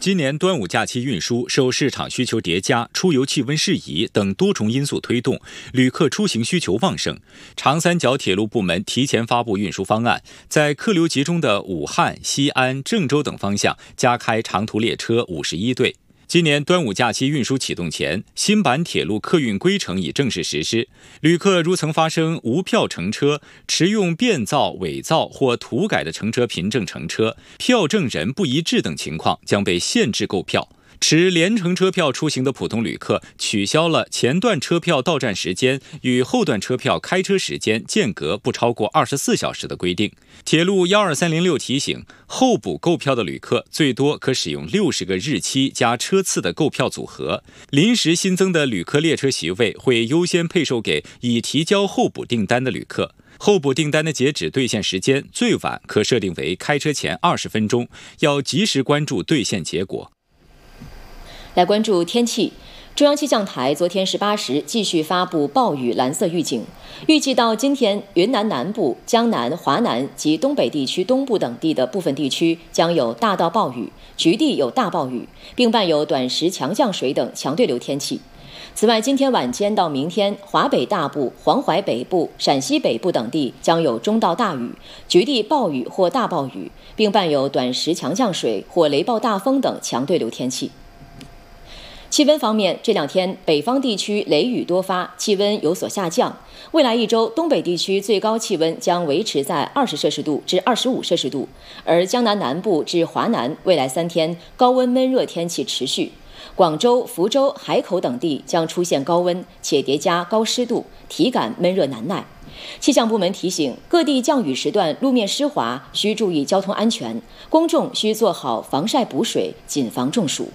今年端午假期运输受市场需求叠加、出游气温适宜等多重因素推动，旅客出行需求旺盛。长三角铁路部门提前发布运输方案，在客流集中的武汉、西安、郑州等方向加开长途列车51对。今年端午假期运输启动前，新版铁路客运规程已正式实施。旅客如曾发生无票乘车、持用变造、伪造或涂改的乘车凭证乘车、票证人不一致等情况，将被限制购票。持联程车票出行的普通旅客取消了前段车票到站时间与后段车票开车时间间隔不超过24小时的规定。铁路12306提醒，候补购票的旅客最多可使用60个日期加车次的购票组合，临时新增的旅客列车席位会优先配售给已提交候补订单的旅客。候补订单的截止兑现时间最晚可设定为开车前20分钟，要及时关注兑现结果。 来关注天气，中央气象台昨天18时继续发布暴雨蓝色预警，预计到今天，云南南部、江南、华南及东北地区东部等地的部分地区将有大到暴雨，局地有大暴雨，并伴有短时强降水等强对流天气。此外，今天晚间到明天，华北大部、黄淮北部、陕西北部等地将有中到大雨，局地暴雨或大暴雨，并伴有短时强降水或雷暴大风等强对流天气。气温方面，这两天北方地区雷雨多发，气温有所下降。未来一周，东北地区最高气温将维持在20摄氏度至25摄氏度，而江南南部至华南未来3天高温闷热天气持续。广州、福州、海口等地将出现高温，且叠加高湿度，体感闷热难耐。气象部门提醒，各地降雨时段路面湿滑，需注意交通安全，公众需做好防晒补水，谨防中暑。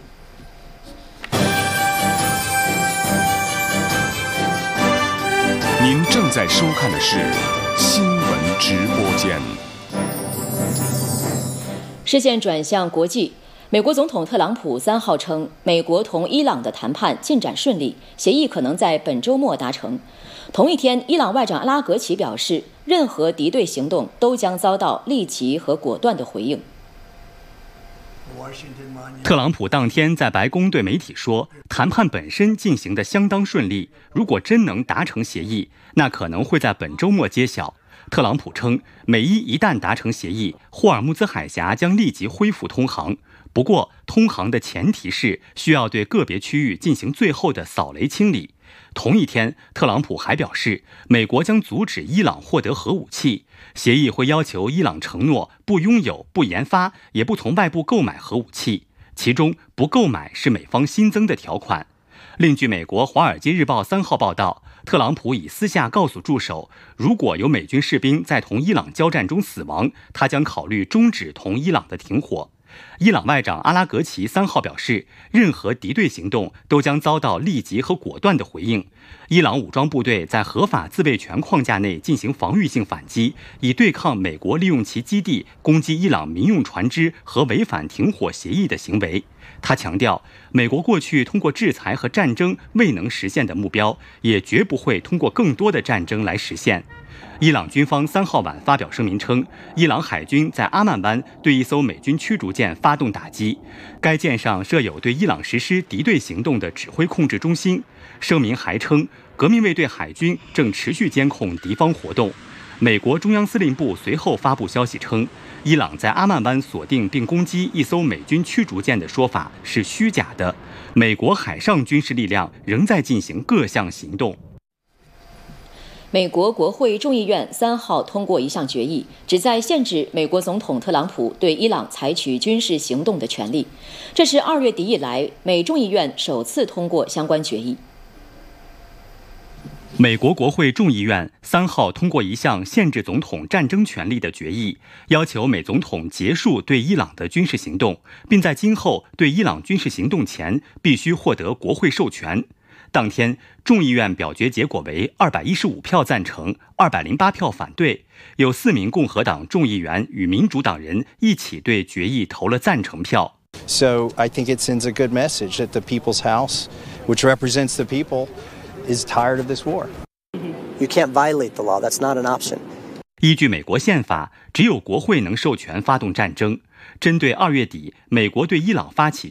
您正在收看的是新闻直播间。 视线转向国际，美国总统特朗普3号称，美国同伊朗的谈判进展顺利，协议可能在本周末达成。同一天，伊朗外长阿拉格齐表示，任何敌对行动都将遭到立即和果断的回应。 特朗普当天在白宫对媒体说，谈判本身进行得相当顺利，如果真能达成协议，那可能会在本周末揭晓。特朗普称，美伊一旦达成协议，霍尔木兹海峡将立即恢复通航。不过，通航的前提是需要对个别区域进行最后的扫雷清理。同一天，特朗普还表示，美国将阻止伊朗获得核武器，协议会要求伊朗承诺不拥有、不研发，也不从外部购买核武器，其中不购买是美方新增的条款。另据美国《华尔街日报》3号报道，特朗普已私下告诉助手，如果有美军士兵在同伊朗交战中死亡，他将考虑终止同伊朗的停火。伊朗外长阿拉格齐3号表示，任何敌对行动都将遭到立即和果断的回应。伊朗武装部队在合法自卫权框架内进行防御性反击，以对抗美国利用其基地攻击伊朗民用船只和违反停火协议的行为。他强调，美国过去通过制裁和战争未能实现的目标，也绝不会通过更多的战争来实现。伊朗军方3号晚发表声明称，伊朗海军在阿曼湾对一艘美军驱逐舰发动打击，该舰上设有对伊朗实施敌对行动的指挥控制中心。声明还称，革命卫队海军正持续监控敌方活动。美国中央司令部随后发布消息称，伊朗在阿曼湾锁定并攻击一艘美军驱逐舰的说法是虚假的，美国海上军事力量仍在进行各项行动。 美国国会众议院3号通过一项决议，旨在限制美国总统特朗普对伊朗采取军事行动的权利。这是2月底以来美众议院首次通过相关决议。 美国国会众议院3号通过一项限制总统战争权利的决议，要求美总统结束对伊朗的军事行动，并在今后对伊朗军事行动前必须获得国会授权。当天，众议院表决结果为215票赞成，208票反对，有4名共和党众议员与民主党人一起对决议投了赞成票。 So I think it sends a good message that the People's House, which represents the people, is tired of this war. You can't violate the law. That's not an option. 依据美国宪法，只有国会能授权发动战争。针对2月底美国对伊朗发起